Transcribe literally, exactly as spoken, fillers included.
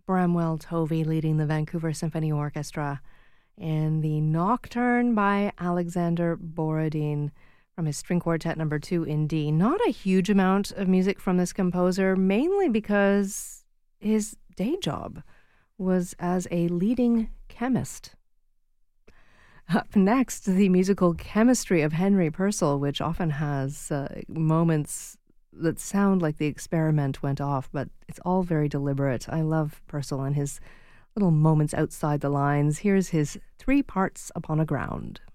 Bramwell Tovey leading the Vancouver Symphony Orchestra, and the Nocturne by Alexander Borodin from his String Quartet number two in D. Not a huge amount of music from this composer, mainly because his day job was as a leading chemist. Up next, the musical chemistry of Henry Purcell, which often has uh, moments that sound like the experiment went off, but it's all very deliberate. I love Purcell and his little moments outside the lines. Here's his Three Parts Upon a Ground.